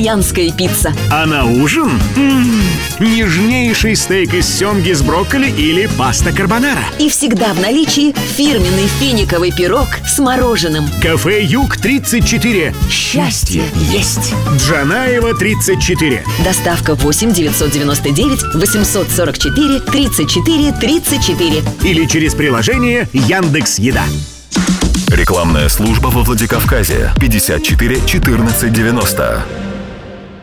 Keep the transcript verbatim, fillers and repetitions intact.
итальянская пицца. А на ужин м-м, нежнейший стейк из семги с брокколи или паста карбонара. И всегда в наличии фирменный финиковый пирог с мороженым. Кафе Юг тридцать четыре. Счастье есть. Джанаева тридцать четыре. Доставка восемь девятьсот девяносто девять восемьсот сорок четыре тридцать четыре тридцать четыре. Или через приложение Яндекс.Еда. Рекламная служба во Владикавказе. пятьдесят четыре четырнадцать девяносто.